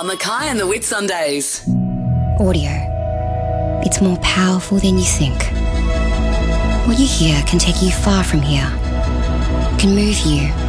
on Mackay and the Whitsundays. Audio. It's more powerful than you think. What you hear can take you far from here. Can move you